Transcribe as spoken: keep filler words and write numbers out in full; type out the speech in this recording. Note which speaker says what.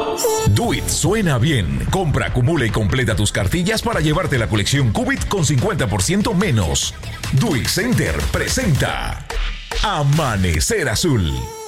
Speaker 1: Do It suena bien. Compra, acumula y completa tus cartillas para llevarte la colección Qubit con cincuenta por ciento menos. Do It Center presenta Amanecer Azul.